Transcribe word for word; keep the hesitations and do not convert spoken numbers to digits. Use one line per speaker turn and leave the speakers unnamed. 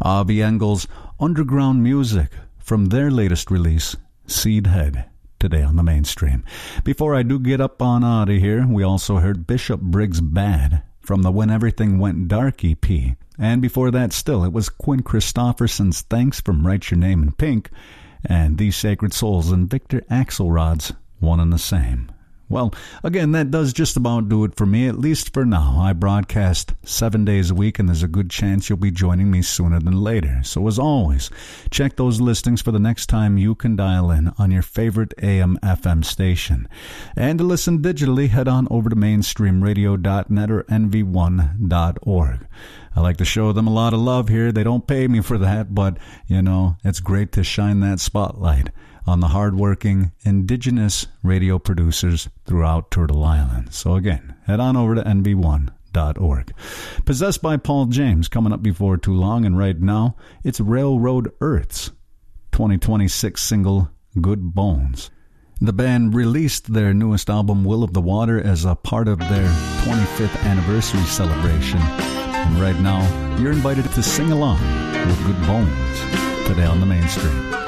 Avi Engel's Underground Music from their latest release, Seed Head, today on the Mainstream. Before I do get up on out of here, we also heard Bishop Briggs' Bad from the When Everything Went Dark E P. And before that still, it was Quinn Christopherson's Thanks from Write Your Name in Pink, and These Sacred Souls and Victor Axelrod's One and the Same. Well, again, that does just about do it for me, at least for now. I broadcast seven days a week, and there's a good chance you'll be joining me sooner than later. So as always, check those listings for the next time you can dial in on your favorite A M F M station. And to listen digitally, head on over to mainstream radio dot net or N V one dot org. I like to show them a lot of love here. They don't pay me for that, but, you know, it's great to shine that spotlight on the hardworking indigenous radio producers throughout Turtle Island. So again, head on over to N V one dot org. Possessed by Paul James coming up before too long, and right now it's Railroad Earth's twenty twenty-six single Good Bones. The band released their newest album Will of the Water as a part of their twenty-fifth anniversary celebration, and right now you're invited to sing along with Good Bones today on the Mainstream.